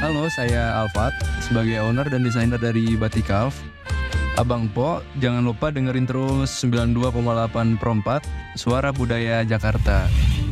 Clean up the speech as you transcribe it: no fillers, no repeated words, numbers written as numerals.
Halo, saya Alfat, sebagai owner dan desainer dari Batik Calf. Abang Po, jangan lupa dengerin terus 92,8 per 4, Suara Budaya Jakarta.